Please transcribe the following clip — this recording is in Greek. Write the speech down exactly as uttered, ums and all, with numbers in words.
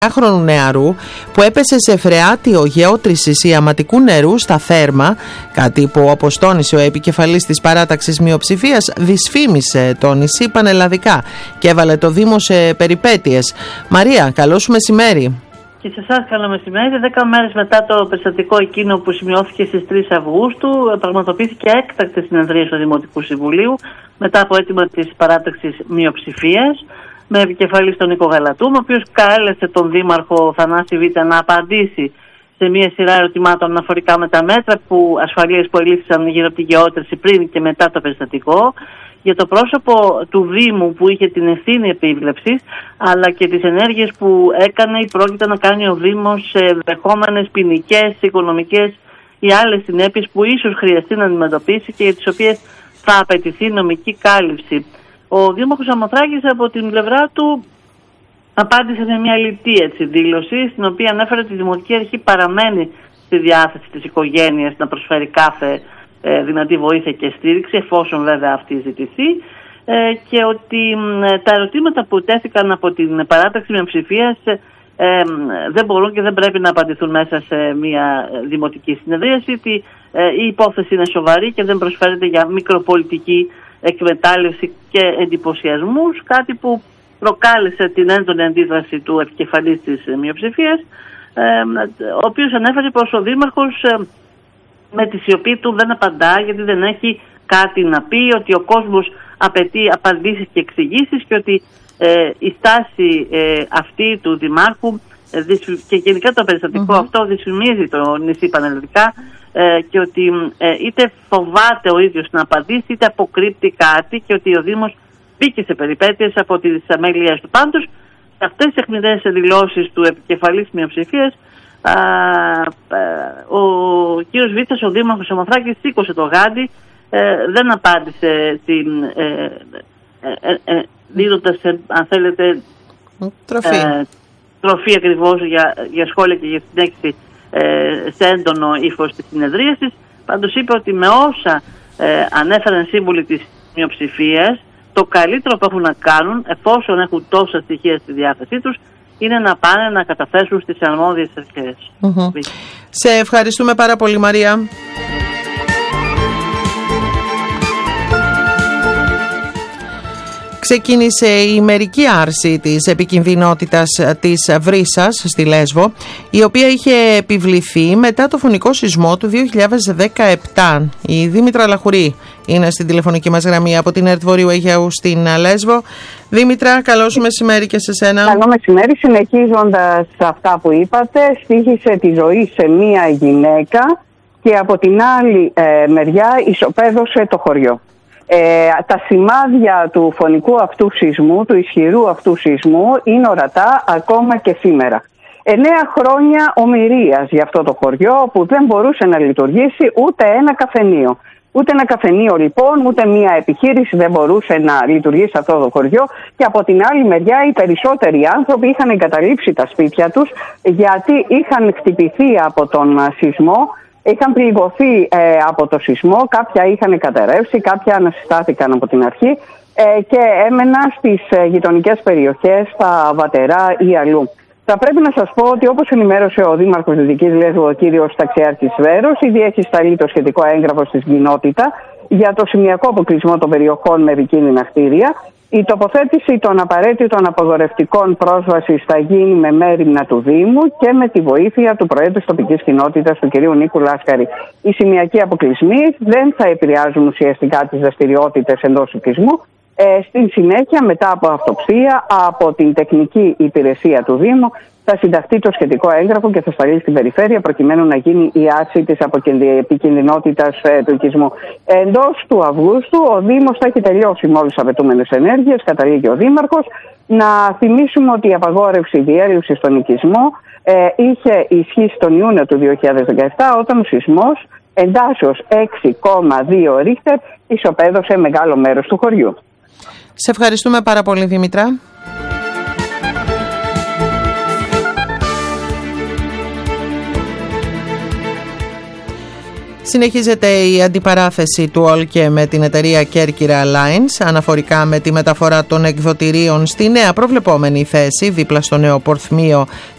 χρόνου νεαρού που έπεσε σε φρεάτιο γεώτρησης ιαματικού νερού στα Θέρμα, κάτι που, όπως τόνισε ο επικεφαλής της παράταξης μειοψηφίας, δυσφήμισε το νησί πανελλαδικά και έβαλε το Δήμο σε περιπέτειες. Μαρία, καλό σου μεσημέρι. Και σε εσάς καλό μεσημέρι. Δέκα μέρες μετά το περιστατικό εκείνο που σημειώθηκε στις τρεις Αυγούστου, πραγματοποιήθηκε έκτακτη συνεδρία του Δημοτικού Συμβουλίου μετά από αίτημα της παράταξης μειοψηφίας, με επικεφαλής τον Νίκο Γαλατούμ, ο οποίος κάλεσε τον Δήμαρχο Θανάση Β' να απαντήσει σε μια σειρά ερωτημάτων αναφορικά με τα μέτρα που ασφαλείας που ελήφθησαν γύρω από τη γεώτρηση πριν και μετά το περιστατικό, για το πρόσωπο του Δήμου που είχε την ευθύνη επίβλεψης, αλλά και τις ενέργειες που έκανε ή πρόκειται να κάνει ο Δήμος σε ενδεχόμενες ποινικές, οικονομικές ή άλλες συνέπειες που ίσως χρειαστεί να αντιμετωπίσει και για τις οποίες θα απαιτηθεί νομική κάλυψη. Ο Δήμαρχος Σαμοθράκης από την πλευρά του απάντησε με μια λιτή έτσι, δήλωση, στην οποία ανέφερε ότι η Δημοτική Αρχή παραμένει στη διάθεση της οικογένειας να προσφέρει κάθε ε, δυνατή βοήθεια και στήριξη, εφόσον βέβαια αυτή ζητηθεί, ε, και ότι ε, τα ερωτήματα που τέθηκαν από την παράταξη μειοψηφίας ε, ε, δεν μπορούν και δεν πρέπει να απαντηθούν μέσα σε μια δημοτική συνεδρίαση, ότι ε, η υπόθεση είναι σοβαρή και δεν προσφέρεται για μικροπολιτική εκμετάλλευση και εντυπωσιασμούς, κάτι που προκάλεσε την έντονη αντίδραση του επικεφαλής της μειοψηφίας, ε, ο οποίος ανέφερε πως ο Δήμαρχος ε, με τη σιωπή του δεν απαντά γιατί δεν έχει κάτι να πει, ότι ο κόσμος απαιτεί απαντήσεις και εξηγήσεις και ότι ε, η στάση ε, αυτή του Δημάρχου ε, και γενικά το περιστατικό mm-hmm. αυτό δυσφημίζει το νησί πανελλαδικά, ε, και ότι ε, είτε φοβάται ο ίδιος να απαντήσει είτε αποκρύπτει κάτι και ότι ο Δήμος μπήκε σε περιπέτειες από τις αμέλειες του. Πάντως, σε αυτές τις αιχμηρές δηλώσεις του επικεφαλής μειοψηφίας, α, α, ο κύριος Βίτσας, ο Δήμαρχος Σαμοθράκης, σήκωσε το γάντι, ε, δεν απάντησε την, ε, ε, ε, ε, δίνοντας, αν θέλετε, τροφή, ε, τροφή ακριβώς για, για σχόλια και για συνέχιση ε, σε έντονο ύφος της συνεδρίασης. Πάντως είπε ότι με όσα ε, ανέφεραν σύμβουλοι της μειοψηφίας, το καλύτερο που έχουν να κάνουν, εφόσον έχουν τόσα στοιχεία στη διάθεσή τους, είναι να πάνε να καταθέσουν στις αρμόδιες αρχές. Mm-hmm. Σε ευχαριστούμε πάρα πολύ, Μαρία. Ξεκίνησε η μερική άρση της επικινδυνότητας της βρύσας στη Λέσβο, η οποία είχε επιβληθεί μετά το φωνικό σεισμό του δύο χιλιάδες δεκαεπτά. Η Δήμητρα Λαχουρή είναι στην τηλεφωνική μας γραμμή από την ΕΡΤ Βορείου Αιγαίου στην Λέσβο. Δήμητρα, καλό σου μεσημέρι και σε σένα. Καλό μεσημέρι. Συνεχίζοντας αυτά που είπατε, στοίχησε τη ζωή σε μία γυναίκα και από την άλλη ε, μεριά ισοπαίδωσε το χωριό. Ε, τα σημάδια του φωνικού αυτού σεισμού, του ισχυρού αυτού σεισμού, είναι ορατά ακόμα και σήμερα. Εννέα χρόνια ομηρίας για αυτό το χωριό που δεν μπορούσε να λειτουργήσει ούτε ένα καφενείο. Ούτε ένα καφενείο λοιπόν, ούτε μια επιχείρηση δεν μπορούσε να λειτουργήσει σε αυτό το χωριό, και από την άλλη μεριά οι περισσότεροι άνθρωποι είχαν εγκαταλείψει τα σπίτια τους γιατί είχαν χτυπηθεί από τον σεισμό. Είχαν πληγωθεί ε, από το σεισμό, κάποια είχαν καταρρεύσει, κάποια ανασυστάθηκαν από την αρχή ε, και έμεναν στις ε, γειτονικές περιοχές, στα Βατερά ή αλλού. Θα πρέπει να σας πω ότι, όπως ενημέρωσε ο Δήμαρχος Δυτικής Λέσβου, ο κύριος Ταξιάρχης Βέρος, ήδη έχει σταλεί το σχετικό έγγραφο στην κοινότητα για το σημειακό αποκλεισμό των περιοχών με επικίνδυνα κτίρια. Η τοποθέτηση των απαραίτητων απογορευτικών πρόσβασης θα γίνει με μέριμνα του Δήμου και με τη βοήθεια του Προέδρου της τοπικής κοινότητας, του κ. Νίκου Λάσκαρη. Οι σημειακοί αποκλεισμοί δεν θα επηρεάζουν ουσιαστικά τις δραστηριότητες εντός οικισμού. Ε, στην συνέχεια, μετά από αυτοψία, από την τεχνική υπηρεσία του Δήμου, θα συνταχθεί το σχετικό έγγραφο και θα σταλεί στην περιφέρεια προκειμένου να γίνει η άρση της επικινδυνότητας ε, του οικισμού. Εντός του Αυγούστου ο Δήμος θα έχει τελειώσει με όλες τις απαιτούμενες ενέργειες, καταλήγει ο Δήμαρχος. Να θυμίσουμε ότι η απαγόρευση διέλευσης στον οικισμό ε, είχε ισχύσει τον Ιούνιο του δύο χιλιάδες δεκαεπτά, όταν ο σεισμός εντάσσεως έξι κόμμα δύο ρίχτερ ισοπαίδωσε μεγάλο μέρος του χωριού. Σε ευχαριστούμε πάρα πολύ, Δήμητρα. Συνεχίζεται η αντιπαράθεση του ΟΛΚΕ με την εταιρεία Κέρκυρα Lines αναφορικά με τη μεταφορά των εκδοτηρίων στη νέα προβλεπόμενη θέση δίπλα στο νέο πορθμίο